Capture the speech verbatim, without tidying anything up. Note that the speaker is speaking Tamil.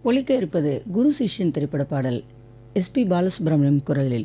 ஒலிக்க இருப்பது குரு சிஷ்யன் திரைப்பட பாடல் எஸ்பி பாலசுப்ரமணியம் குரலில்.